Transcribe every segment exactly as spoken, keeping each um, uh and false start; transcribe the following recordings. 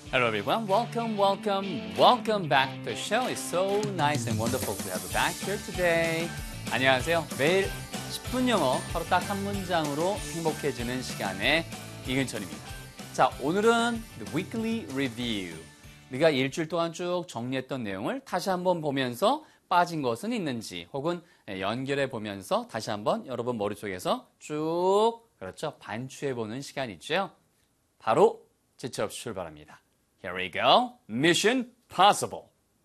Hello everyone, welcome, welcome, welcome back to the show. It's so nice and wonderful to have you back here today. 안녕하세요. 매일 십 분 영어, 하루 딱 한 문장으로 행복해지는 시간의 이근천입니다. 자, 오늘은 The Weekly Review. 우리가 일주일 동안 쭉 정리했던 내용을 다시 한번 보면서 빠진 것은 있는지 혹은 연결해 보면서 다시 한번 여러분 머릿속에서 쭉 그렇죠 반추해보는 시간이죠. 바로 지체 없이 출발합니다. Here we go. Mission Possible.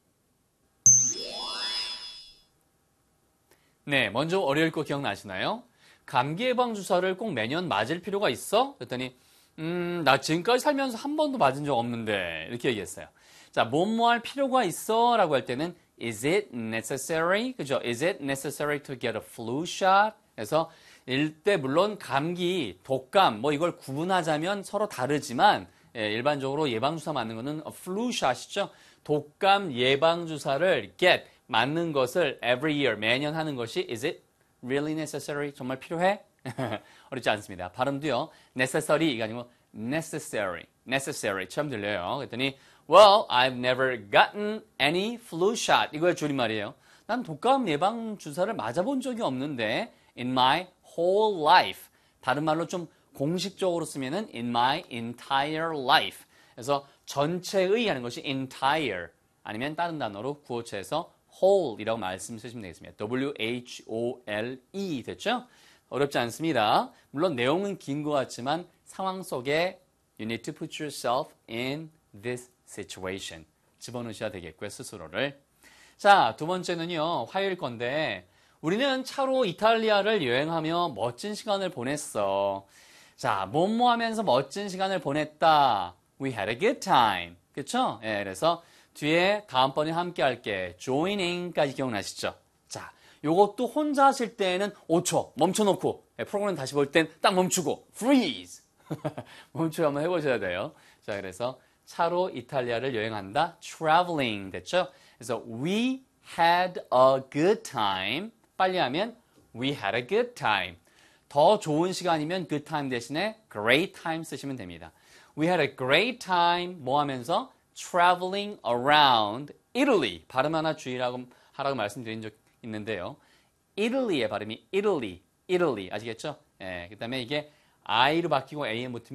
네, 먼저 어려울 거 기억나시나요? 감기 예방 주사를 꼭 매년 맞을 필요가 있어? 그랬더니 음, 나 지금까지 살면서 한 번도 맞은 적 없는데 이렇게 얘기했어요. 자, 뭐뭐 할 필요가 있어? 라고 할 때는 Is it necessary? 그죠? Is it necessary to get a flu shot? 그래서 일때 물론 감기, 독감 뭐 이걸 구분하자면 서로 다르지만 예, 일반적으로 예방주사 맞는 거는 a flu shot이죠. 독감 예방주사를 get, 맞는 것을 every year, 매년 하는 것이 is it really necessary? 정말 필요해? 어렵지 않습니다. 발음도요. necessary가 아니고 necessary, necessary 처럼 들려요. 그랬더니 well, I've never gotten any flu shot. 이거의 줄임말이에요. 난 독감 예방주사를 맞아본 적이 없는데 in my whole life. 다른 말로 좀 공식적으로 쓰면은 in my entire life. 그래서 전체의 하는 것이 entire 아니면 다른 단어로 구어체에서 whole이라고 말씀 쓰시면 되겠습니다. W H O L E 됐죠? 어렵지 않습니다. 물론 내용은 긴 것 같지만 상황 속에 you need to put yourself in this situation. 집어넣으셔야 되겠고요, 스스로를. 자, 두 번째는요, 화요일 건데 우리는 차로 이탈리아를 여행하며 멋진 시간을 보냈어. 자, 뭐뭐 하면서 멋진 시간을 보냈다. We had a good time. 그쵸? 예, 그래서 뒤에 다음번에 함께 할게. joining까지 기억나시죠? 자, 요것도 혼자 하실 때는 오 초 멈춰놓고 예, 프로그램 다시 볼 땐 딱 멈추고 freeze. 멈추고 한번 해보셔야 돼요. 자, 그래서 차로 이탈리아를 여행한다. traveling 됐죠? 그래서 we had a good time. 빨리 하면 we had a good time. 더 좋은 시간이면 good time 대신에 great time 쓰시면 됩니다. We had a great time 뭐 하면서 traveling around Italy. 발음 하나 주의라고 하라고 말씀드린 적 있는데요. Italy의 발음이 Italy, Italy 아시겠죠? 예, 그다음에 이게 I로 바뀌고 A에 붙으면